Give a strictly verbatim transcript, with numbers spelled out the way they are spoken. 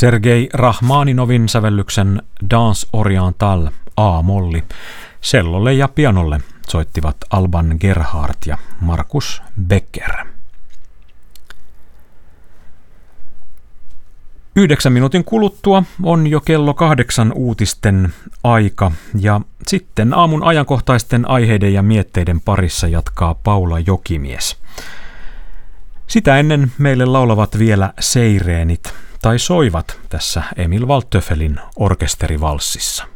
Sergei Rahmaninovin sävellyksen Danse Oriental A-molli cellolle ja pianolle soittivat Alban Gerhardt ja Markus Becker. Yhdeksän minuutin kuluttua on jo kello kahdeksan uutisten aika ja sitten aamun ajankohtaisten aiheiden ja mietteiden parissa jatkaa Paula Jokimies. Sitä ennen meille laulavat vielä seireenit tai soivat tässä Emil Waldtöffelin orkesterivalssissa.